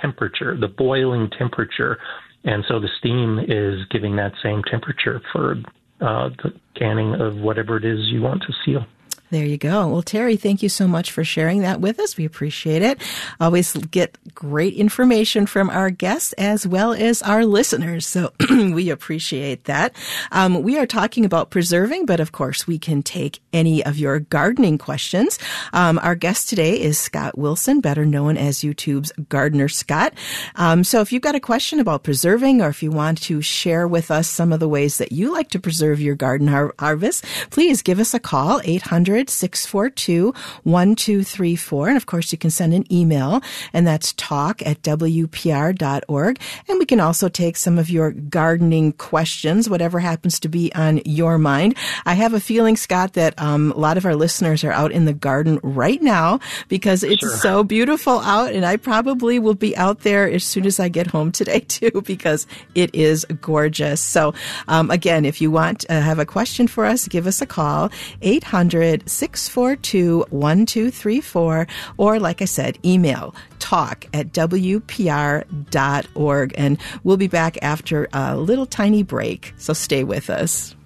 temperature, the boiling temperature. And so the steam is giving that same temperature for the canning of whatever it is you want to seal. There you go. Well, Terry, thank you so much for sharing that with us. We appreciate it. Always get great information from our guests as well as our listeners. So we appreciate that. We are talking about preserving, but of course we can take any of your gardening questions. Our guest today is Scott Wilson, better known as YouTube's Gardener Scott. So if you've got a question about preserving, or if you want to share with us some of the ways that you like to preserve your garden harvest, please give us a call, 800-642-1234. And of course, you can send an email, and that's talk@wpr.org. And we can also take some of your gardening questions, whatever happens to be on your mind. I have a feeling, Scott, that a lot of our listeners are out in the garden right now because it's so beautiful out, and I probably will be out there as soon as I get home today, too, because it is gorgeous. So, again, if you want to have a question for us, give us a call, 800-642-1234, or like I said, email talk@wpr.org. And we'll be back after a little tiny break, so stay with us.